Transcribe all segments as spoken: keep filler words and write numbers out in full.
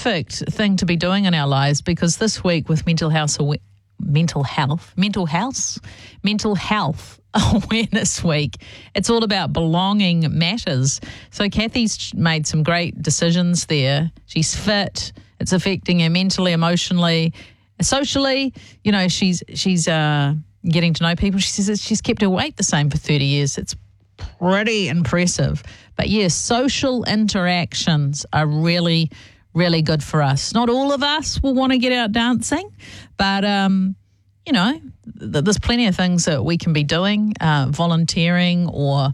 perfect thing to be doing in our lives, because this week with Mental Health, mental health, mental health, mental health Awareness Week, it's all about belonging matters. So Kathy's made some great decisions there. She's fit. It's affecting her mentally, emotionally, socially. You know, she's she's uh, getting to know people. She says that she's kept her weight the same for thirty years. It's pretty impressive. But yes, social interactions are really, really good for us. Not all of us will want to get out dancing, but, um, you know, th- there's plenty of things that we can be doing, uh, volunteering or,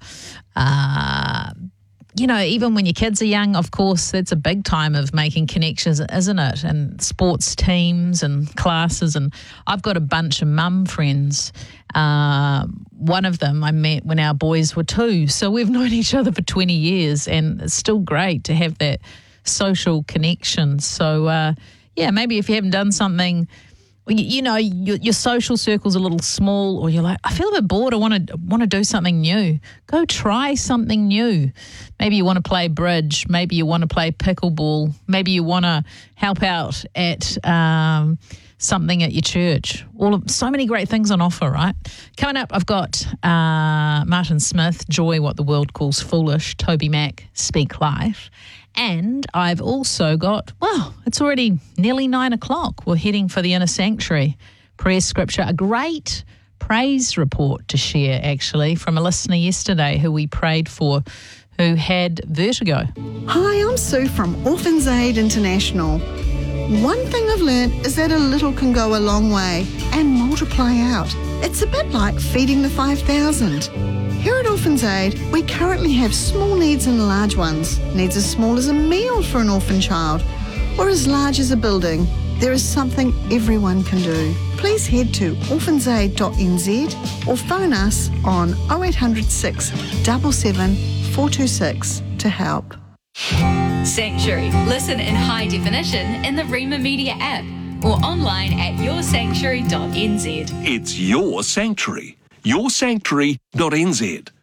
uh, you know, even when your kids are young, of course, that's a big time of making connections, isn't it? And sports teams and classes. And I've got a bunch of mum friends. Uh, one of them I met when our boys were two. So we've known each other for twenty years, and it's still great to have that social connection. So, uh, yeah, maybe if you haven't done something, you, you know, your, your social circle's a little small, or you're like, I feel a bit bored, I want to want to do something new. Go try something new. Maybe you want to play bridge. Maybe you want to play pickleball. Maybe you want to help out at um, something at your church. All of, so many great things on offer, right? Coming up, I've got uh, Martin Smith, Joy, What the World Calls Foolish, Toby Mac, Speak Life. And I've also got, well, it's already nearly nine o'clock. We're heading for the inner sanctuary. Prayer scripture, a great praise report to share, actually, from a listener yesterday who we prayed for, who had vertigo. Hi, I'm Sue from Orphans Aid International. One thing I've learned is that a little can go a long way and multiply out. It's a bit like feeding the five thousand. Here at Orphans Aid, we currently have small needs and large ones. Needs as small as a meal for an orphan child, or as large as a building. There is something everyone can do. Please head to orphans aid dot n z or phone us on oh eight hundred six seven seven four two six to help. Sanctuary. Listen in high definition in the Rima Media app or online at your sanctuary dot n z. It's Your Sanctuary. your sanctuary dot n z.